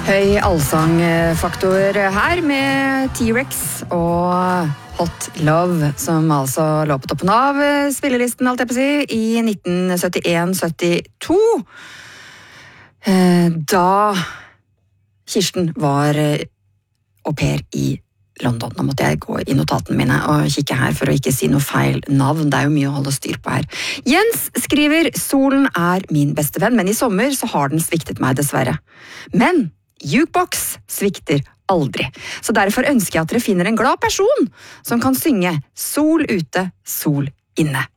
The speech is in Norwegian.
Høy allsangfaktor her med T-Rex og Hot Love, som altså lå på toppen av spillelisten, alt jeg på å si, i 1971-72. Da Kirsten var au pair i London. Nå måtte jeg gå i notatene mine og kikke her for å ikke si noe feil navn. Det er jo mye å holde styr på her. Jens skriver, solen er min beste venn, men i sommer så har den sviktet meg dessverre. Men Jukebox svikter aldri. Så derfor ønsker jeg at dere finner en glad person som kan synge Sol ute, sol inne.